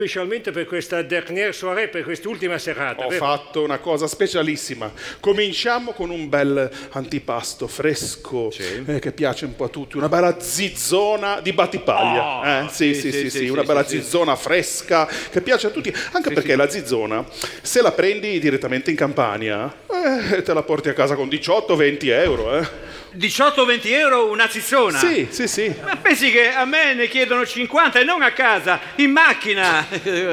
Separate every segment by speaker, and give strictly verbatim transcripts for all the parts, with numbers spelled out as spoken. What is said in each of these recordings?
Speaker 1: Specialmente per questa dernière soirée, per quest'ultima serata.
Speaker 2: Ho
Speaker 1: vero?
Speaker 2: fatto una cosa specialissima. Cominciamo con un bel antipasto fresco,
Speaker 3: Sì.
Speaker 2: eh, che piace un po' a tutti, una bella zizzona di Battipaglia.
Speaker 3: Oh,
Speaker 2: eh? Sì, sì,
Speaker 3: sì,
Speaker 2: sì,
Speaker 3: sì,
Speaker 2: sì,
Speaker 3: sì,
Speaker 2: una
Speaker 3: sì,
Speaker 2: bella
Speaker 3: sì,
Speaker 2: zizzona fresca che piace a tutti, anche perché la zizzona, se la prendi direttamente in Campania, eh, te la porti a casa con diciotto venti euro, eh.
Speaker 3: diciotto venti euro una zizzona?
Speaker 2: Sì, sì, sì.
Speaker 3: Ma pensi che a me ne chiedono cinquanta e non a casa, in macchina?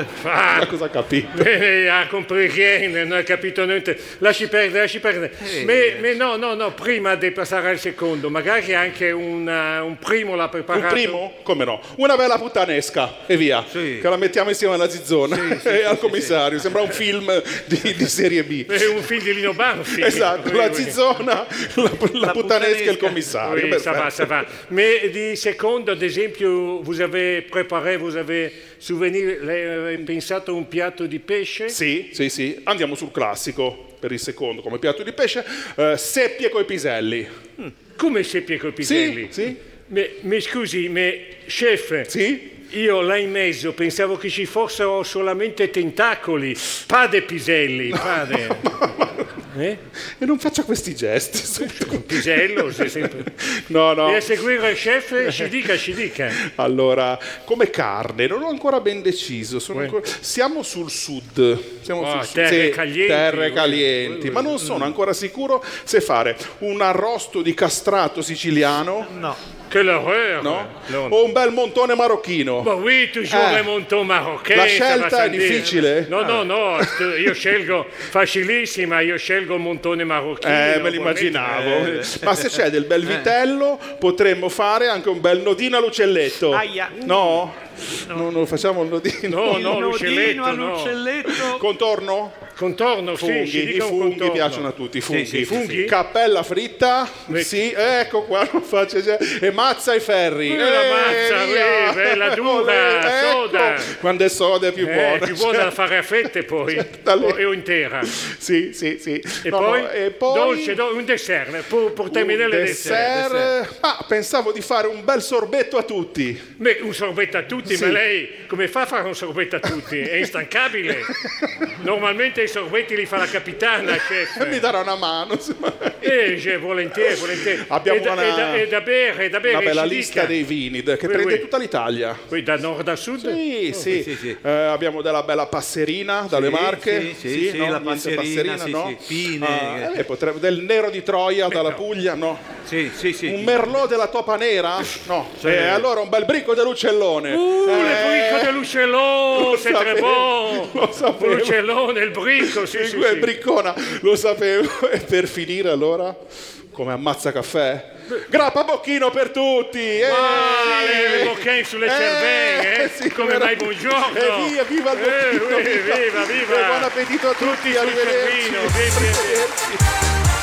Speaker 2: Ma cosa ha capito?
Speaker 1: Eh, ha compris rien, non ha capito niente. Lasci perdere, lasci perdere.
Speaker 3: Eh.
Speaker 1: Ma, ma no, no, no, prima di passare al secondo, magari anche un, uh, un primo l'ha preparato.
Speaker 2: Un primo? Come no? Una bella puttanesca e via.
Speaker 3: Sì.
Speaker 2: Che la mettiamo insieme alla zizzona
Speaker 3: Sì, sì,
Speaker 2: e
Speaker 3: sì,
Speaker 2: al
Speaker 3: sì,
Speaker 2: commissario. Sembra un film di, di serie B.
Speaker 1: È un film di Lino Banfi.
Speaker 2: Esatto,
Speaker 1: Oui,
Speaker 2: la
Speaker 1: oui.
Speaker 2: zizzona, la, la puttanesca e il commissario.
Speaker 1: Oui, ça va, ça va. Mais di secondo, ad esempio, vous avez préparé, vous avez souvenir, lei aveva pensato a un piatto di pesce?
Speaker 2: Sì, sì, sì. Andiamo sul classico per il secondo come piatto di pesce. Eh, seppie coi piselli.
Speaker 1: Come seppie coi piselli?
Speaker 2: Sì, sì.
Speaker 1: Mi scusi, ma chef,
Speaker 2: Sì?
Speaker 1: io là in mezzo pensavo che ci fossero solamente tentacoli, pade piselli, pade. Eh?
Speaker 2: E non faccia questi gesti. subito.
Speaker 1: Pisello, sei sempre.
Speaker 2: No, no.
Speaker 1: E a seguire il chef, ci dica, ci dica.
Speaker 2: Allora, come carne, non ho ancora ben deciso. Sono ancora- Siamo sul sud. Siamo
Speaker 1: Ah,
Speaker 2: sul sud.
Speaker 1: terre calienti.
Speaker 2: terre calienti. Ma non sono ancora sicuro se fare un arrosto di castrato siciliano,
Speaker 3: No.
Speaker 1: Che l'horreur.
Speaker 2: no?
Speaker 1: No.
Speaker 2: O un bel montone marocchino.
Speaker 1: Ma oui, toujours
Speaker 2: Eh.
Speaker 1: un monton marocain.
Speaker 2: La
Speaker 1: ça
Speaker 2: scelta
Speaker 1: va
Speaker 2: è
Speaker 1: sans dire.
Speaker 2: difficile?
Speaker 1: No, no, no, st- io scelgo, facilissima, io scelgo il montone marocchino.
Speaker 2: Eh, me l'immaginavo.
Speaker 1: Eh,
Speaker 2: Ma se c'è del bel vitello, potremmo fare anche un bel nodino all'uccelletto.
Speaker 3: Aia.
Speaker 2: No? No, non facciamo il nodino.
Speaker 1: No, no, l'uccelletto,
Speaker 3: Nodino
Speaker 1: no.
Speaker 3: all'uccelletto.
Speaker 2: Contorno?
Speaker 1: Contorno,
Speaker 2: Funghi,
Speaker 1: sì, ci
Speaker 2: i
Speaker 1: dica un
Speaker 2: funghi
Speaker 1: contorno.
Speaker 2: piacciono a tutti, i funghi.
Speaker 3: sì, sì,
Speaker 1: Funghi?
Speaker 2: Cappella fritta,
Speaker 1: Beh.
Speaker 2: sì, ecco qua, non faccio già. E mazza ai ferri.
Speaker 1: Eh, la mazza,
Speaker 2: via.
Speaker 1: sì, bella dura,
Speaker 2: Olè, ecco.
Speaker 1: soda.
Speaker 2: Quando è soda è più
Speaker 1: Eh,
Speaker 2: buona.
Speaker 1: più buona da fare a fette poi,
Speaker 2: da lì.
Speaker 1: o, o intera.
Speaker 2: Sì, sì, sì.
Speaker 1: E,
Speaker 2: No,
Speaker 1: poi,
Speaker 2: no, e poi
Speaker 1: dolce, do- un dessert, per, per
Speaker 2: un
Speaker 1: terminare il
Speaker 2: dessert.
Speaker 1: dessert.
Speaker 2: Ah, pensavo di fare un bel sorbetto a tutti.
Speaker 1: Beh, un sorbetto a tutti,
Speaker 2: Sì.
Speaker 1: ma lei come fa a fare un sorbetto a tutti? È instancabile. Normalmente i sorbetti li fa la capitana, chef.
Speaker 2: Mi darà una mano. insomma.
Speaker 1: Eh, cioè, volentieri, volentieri.
Speaker 2: Abbiamo
Speaker 1: e, da,
Speaker 2: una-
Speaker 1: e, da, e da bere, e da bere.
Speaker 2: Una bella
Speaker 1: ci
Speaker 2: lista
Speaker 1: dica.
Speaker 2: dei vini che
Speaker 1: Oui,
Speaker 2: prende
Speaker 1: oui.
Speaker 2: tutta l'Italia.
Speaker 1: Poi da nord a sud?
Speaker 2: Sì, sì.
Speaker 3: sì, sì.
Speaker 2: Eh, abbiamo della bella passerina dalle Marche.
Speaker 3: sì, sì, sì,
Speaker 2: no?
Speaker 3: la
Speaker 2: Niente
Speaker 3: passerina, sì,
Speaker 2: no?
Speaker 3: sì, fine.
Speaker 2: Ah, eh, potrebbe- del nero di Troia dalla
Speaker 1: no.
Speaker 2: Puglia, no.
Speaker 3: Sì, sì, sì.
Speaker 2: Un merlot della Topa Nera? No. Eh, allora un bel bricco dell'uccellone.
Speaker 1: Uh,
Speaker 2: Eh,
Speaker 1: le brico dell'uccellone,
Speaker 2: lo
Speaker 1: c'est très
Speaker 2: sapevo,
Speaker 1: bon.
Speaker 2: lo sapevo.
Speaker 1: L'uccellone, il bricco, sì, sì,
Speaker 2: quel
Speaker 1: sì.
Speaker 2: briccona, lo sapevo. E per finire allora, come ammazza caffè? Grappa bocchino per tutti! Eh,
Speaker 1: Ah,
Speaker 2: sì.
Speaker 1: le, le bocchine sulle cervelle, eh?
Speaker 2: sì,
Speaker 1: Come
Speaker 2: però-
Speaker 1: mai buongiorno.
Speaker 2: E via, viva il
Speaker 1: Eh,
Speaker 2: bocchino!
Speaker 1: oui, viva, viva.
Speaker 2: E buon appetito a tutti,
Speaker 1: sul
Speaker 2: arrivederci!
Speaker 1: cervino, vieni, vieni.
Speaker 2: Arrivederci.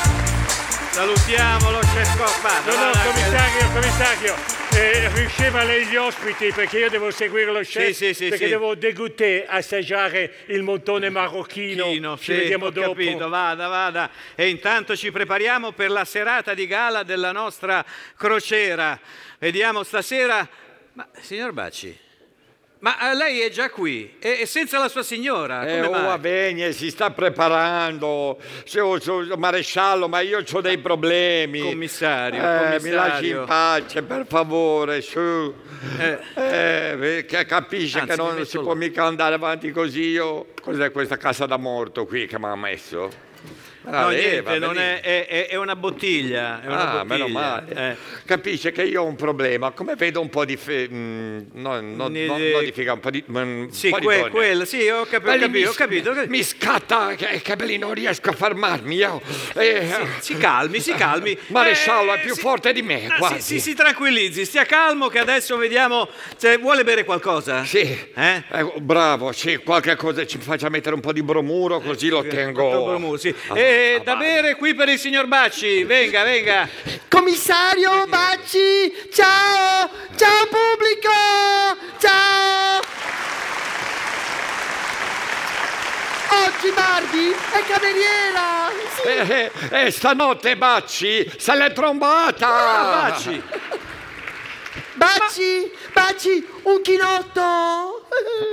Speaker 3: Salutiamo lo chef Coppa.
Speaker 1: No, no, commissario, commissario, eh, riusciva lei gli ospiti perché io devo seguire lo chef,
Speaker 3: Sì, sì, sì,
Speaker 1: perché
Speaker 3: sì.
Speaker 1: devo deguster, assaggiare il montone marocchino.
Speaker 3: Chino,
Speaker 1: Ci
Speaker 3: sì,
Speaker 1: vediamo
Speaker 3: ho
Speaker 1: dopo.
Speaker 3: capito, vada, vada. E intanto ci prepariamo per la serata di gala della nostra crociera. Vediamo stasera. Ma signor Bacci, ma eh, lei è già qui e, e senza la sua signora?
Speaker 4: Eh,
Speaker 3: Come
Speaker 4: oh,
Speaker 3: mai?
Speaker 4: va bene, si sta preparando. Se ho, se ho- maresciallo, ma io ho dei problemi.
Speaker 3: Commissario,
Speaker 4: Eh,
Speaker 3: commissario.
Speaker 4: mi lasci in pace, per favore, su.
Speaker 3: Eh,
Speaker 4: Eh, perché capisce
Speaker 3: Anzi,
Speaker 4: che
Speaker 3: mi
Speaker 4: non
Speaker 3: metto
Speaker 4: si
Speaker 3: là.
Speaker 4: può mica andare avanti così. Io... Cos'è questa casa da morto qui che mi ha messo?
Speaker 3: no,
Speaker 4: Ah,
Speaker 3: niente,
Speaker 4: va
Speaker 3: non
Speaker 4: bene.
Speaker 3: è, è- è una bottiglia. È una
Speaker 4: Ah, meno
Speaker 3: bottiglia.
Speaker 4: male.
Speaker 3: Eh.
Speaker 4: Capisce che io ho un problema. Come vedo un po' di... Fe... mm, no, no,
Speaker 3: Ne-
Speaker 4: no, non di figa, un po' di... mm, un
Speaker 3: Sì,
Speaker 4: po' di
Speaker 3: que-
Speaker 4: donne.
Speaker 3: quello, sì, ho, capi- ho
Speaker 4: Belli,
Speaker 3: capito,
Speaker 4: mi,
Speaker 3: ho capito. ho capito.
Speaker 4: mi scatta che, che belli, non riesco a fermarmi io. Eh,
Speaker 3: Si calmi, si calmi.
Speaker 4: Maresciallo
Speaker 3: Eh,
Speaker 4: è più
Speaker 3: si-
Speaker 4: forte di me,
Speaker 3: No,
Speaker 4: guardi.
Speaker 3: si, si, si tranquillizzi, stia calmo che adesso vediamo se vuole bere qualcosa.
Speaker 4: Sì,
Speaker 3: Eh?
Speaker 4: eh, bravo, sì, qualche cosa ci faccia mettere un po' di bromuro così lo tengo.
Speaker 3: Sì.
Speaker 4: Ah,
Speaker 3: E
Speaker 4: ah,
Speaker 3: da
Speaker 4: va.
Speaker 3: bere qui per il signor Bacci, venga, venga.
Speaker 5: Commissario Bacci, ciao! Ciao pubblico! Ciao! Oggi Barbie è cameriera! Sì.
Speaker 4: Eh, eh, eh, stanotte Bacci se l'è trombata.
Speaker 3: Ah, Bacci.
Speaker 5: Bacci, Bacci, un chinotto!